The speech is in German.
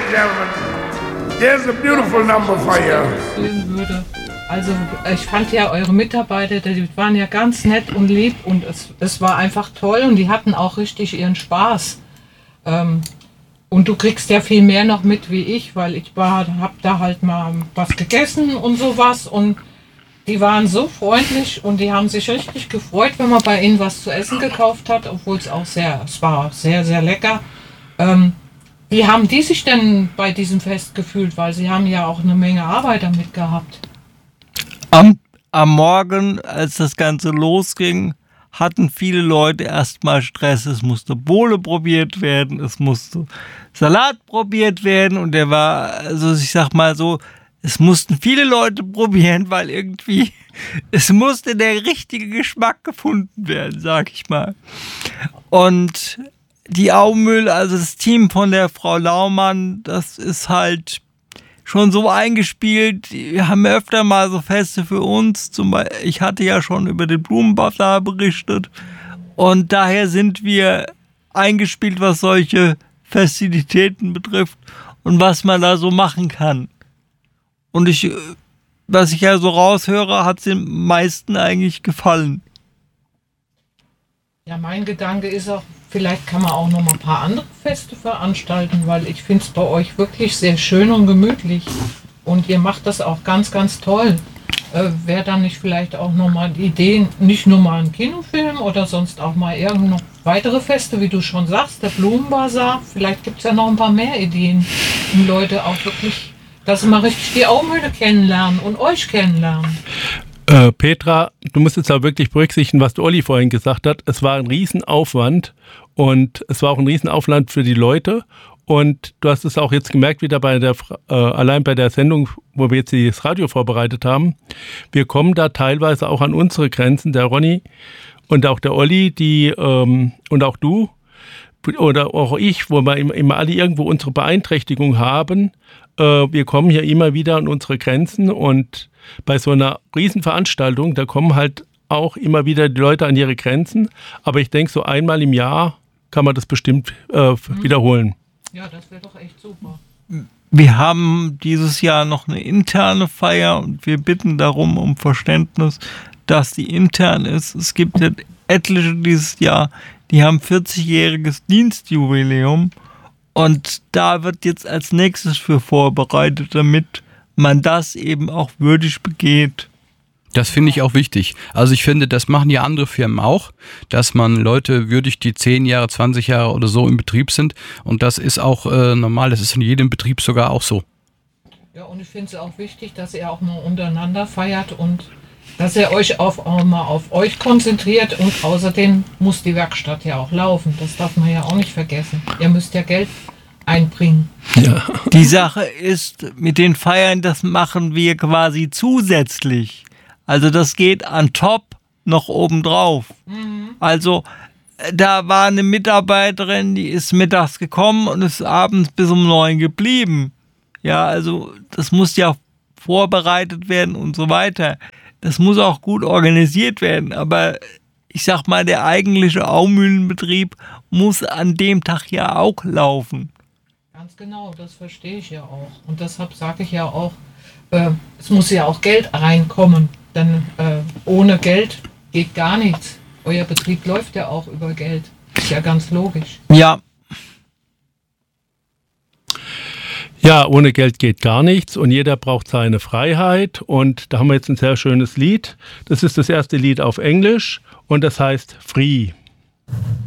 gentlemen, there's a beautiful number for you. Also ich fand ja eure Mitarbeiter, die waren ja ganz nett und lieb und es war einfach toll und die hatten auch richtig ihren Spaß. Und du kriegst ja viel mehr noch mit wie ich, weil ich hab da halt mal was gegessen und sowas und die waren so freundlich und die haben sich richtig gefreut, wenn man bei ihnen was zu essen gekauft hat, obwohl es war sehr, sehr lecker. Wie haben die sich denn bei diesem Fest gefühlt? Weil sie haben ja auch eine Menge Arbeit damit gehabt. Am Morgen, als das Ganze losging, hatten viele Leute erstmal Stress. Es musste Bowle probiert werden, es musste Salat probiert werden und der war, also ich sag mal so, es mussten viele Leute probieren, weil irgendwie, es musste der richtige Geschmack gefunden werden, sag ich mal. Und die Aumühle, also das Team von der Frau Laumann, das ist halt schon so eingespielt. Wir haben öfter mal so Feste für uns. Ich hatte ja schon über den Blumenbazar berichtet. Und daher sind wir eingespielt, was solche Festivitäten betrifft und was man da so machen kann. Und was ich ja so raushöre, hat es den meisten eigentlich gefallen. Ja, mein Gedanke ist auch, vielleicht kann man auch noch mal ein paar andere Feste veranstalten, weil ich finde es bei euch wirklich sehr schön und gemütlich. Und ihr macht das auch ganz, ganz toll. Wäre dann nicht vielleicht auch noch mal die Idee, nicht nur mal einen Kinofilm oder sonst auch mal irgendeine weitere Feste, wie du schon sagst, der Blumenbazar. Vielleicht gibt es ja noch ein paar mehr Ideen, um Leute auch wirklich, dass sie mal richtig die Aumühle kennenlernen und euch kennenlernen. Petra, du musst jetzt auch wirklich berücksichtigen, was der Olli vorhin gesagt hat. Es war ein Riesenaufwand und es war auch ein Riesenaufwand für die Leute. Und du hast es auch jetzt gemerkt, wieder allein bei der Sendung, wo wir jetzt das Radio vorbereitet haben. Wir kommen da teilweise auch an unsere Grenzen, der Ronny und auch der Olli, und auch du oder auch ich, wo wir immer alle irgendwo unsere Beeinträchtigung haben. Wir kommen hier immer wieder an unsere Grenzen und bei so einer Riesenveranstaltung, da kommen halt auch immer wieder die Leute an ihre Grenzen. Aber ich denke, so einmal im Jahr kann man das bestimmt wiederholen. Ja, das wäre doch echt super. Wir haben dieses Jahr noch eine interne Feier und wir bitten darum um Verständnis, dass die intern ist. Es gibt ja etliche dieses Jahr, die haben 40-jähriges Dienstjubiläum und da wird jetzt als nächstes für vorbereitet, damit man das eben auch würdig begeht. Das finde ich auch wichtig. Also ich finde, das machen ja andere Firmen auch, dass man Leute würdigt, die 10 Jahre, 20 Jahre oder so im Betrieb sind. Und das ist auch normal, das ist in jedem Betrieb sogar auch so. Ja, und ich finde es auch wichtig, dass ihr auch mal untereinander feiert und dass ihr euch auch mal auf euch konzentriert. Und außerdem muss die Werkstatt ja auch laufen. Das darf man ja auch nicht vergessen. Ihr müsst ja Geld einbringen. Ja. Die Sache ist, mit den Feiern, das machen wir quasi zusätzlich. Also das geht on top noch obendrauf. Mhm. Also da war eine Mitarbeiterin, die ist mittags gekommen und ist abends bis um 9 geblieben. Ja, also das muss ja vorbereitet werden und so weiter. Das muss auch gut organisiert werden. Aber ich sag mal, der eigentliche Aumühlenbetrieb muss an dem Tag ja auch laufen. Ganz genau, das verstehe ich ja auch. Und deshalb sage ich ja auch, es muss ja auch Geld reinkommen. Denn ohne Geld geht gar nichts. Euer Betrieb läuft ja auch über Geld. Ist ja ganz logisch. Ja. Ja, ohne Geld geht gar nichts und jeder braucht seine Freiheit. Und da haben wir jetzt ein sehr schönes Lied. Das ist das erste Lied auf Englisch und das heißt Free.